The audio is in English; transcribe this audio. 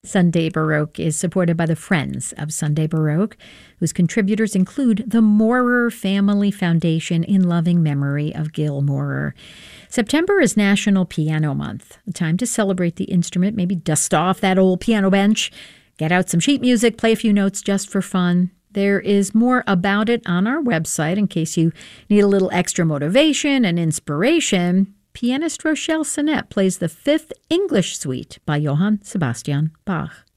Sunday Baroque is supported by the Friends of Sunday Baroque, whose contributors include the Maurer Family Foundation in loving memory of Gil Maurer. September is National Piano Month, a time to celebrate the instrument, maybe dust off that old piano bench, get out some sheet music, play a few notes just for fun. There is more about it on our website in case you need a little extra motivation and inspiration. Pianist Rochelle Sinet plays the Fifth English Suite by Johann Sebastian Bach.